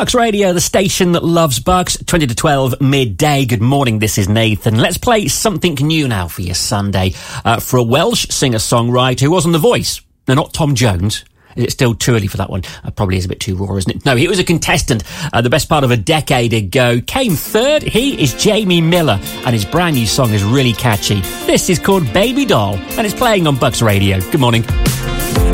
Bucks Radio, the station that loves Bucks, 20 to 12 midday. Good morning, this is Nathan. Let's play something new now for your Sunday. For a Welsh singer-songwriter who was on The Voice. No, not Tom Jones. Is it still too early for that one? Probably is a bit too raw, isn't it? No, he was a contestant the best part of a decade ago. Came third. He is Jamie Miller, and his brand new song is really catchy. This is called Baby Doll, and it's playing on Bucks Radio. Good morning.